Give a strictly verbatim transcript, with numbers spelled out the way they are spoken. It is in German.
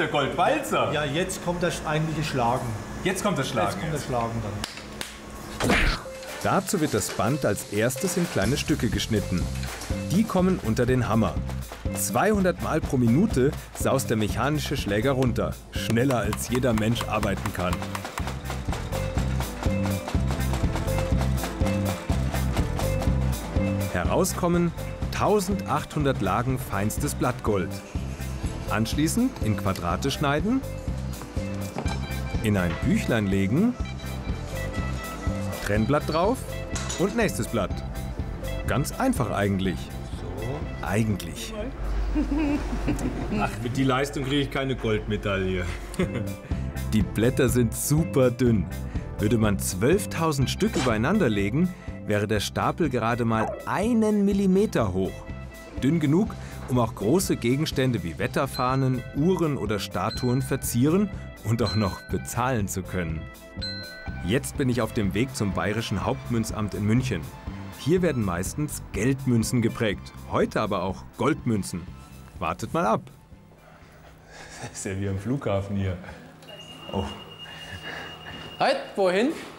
der Goldwalzer. Ja, jetzt kommt das eigentliche Schlagen. Jetzt kommt das Schlagen. Jetzt kommt das Schlagen dann. Dazu wird das Band als erstes in kleine Stücke geschnitten. Die kommen unter den Hammer. zweihundert Mal pro Minute saust der mechanische Schläger runter. Schneller als jeder Mensch arbeiten kann. Herauskommen eintausendachthundert Lagen feinstes Blattgold. Anschließend in Quadrate schneiden, in ein Büchlein legen, Trennblatt drauf und nächstes Blatt. Ganz einfach eigentlich. So. Eigentlich. Ach, mit die Leistung kriege ich keine Goldmedaille. Die Blätter sind super dünn. Würde man zwölftausend Stück übereinander legen, wäre der Stapel gerade mal einen Millimeter hoch. Dünn genug, um auch große Gegenstände wie Wetterfahnen, Uhren oder Statuen verzieren und auch noch bezahlen zu können. Jetzt bin ich auf dem Weg zum Bayerischen Hauptmünzamt in München. Hier werden meistens Geldmünzen geprägt, heute aber auch Goldmünzen. Wartet mal ab. Das ist ja wie am Flughafen hier. Oh. Halt, wohin?